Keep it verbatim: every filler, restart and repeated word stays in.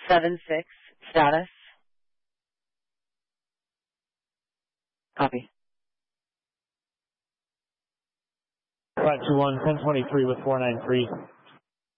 seven six, status. Copy. five two one, ten twenty-three with four nine three.